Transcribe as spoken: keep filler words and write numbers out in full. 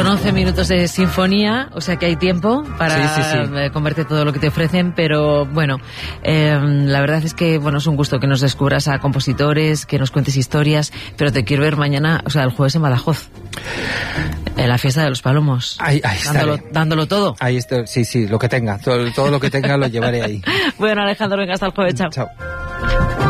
Son once minutos de sinfonía, o sea que hay tiempo para sí, sí, sí. comerte todo lo que te ofrecen, pero bueno, eh, la verdad es que bueno, es un gusto que nos descubras a compositores, que nos cuentes historias, pero te quiero ver mañana, o sea, el jueves en Badajoz, en la fiesta de los Palomos. Ahí, ahí dándolo, dándolo todo. Ahí está, sí, sí, lo que tenga, todo, todo lo que tenga lo llevaré ahí. Bueno, Alejandro, venga, hasta el jueves, chao. Chao.